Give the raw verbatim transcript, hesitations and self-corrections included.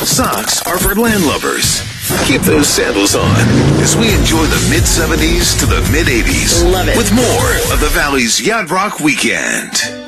Socks are for landlubbers. Keep those sandals on as we enjoy the mid-seventies to the mid-eighties. Love it. With more of the Valley's Yacht Rock Weekend.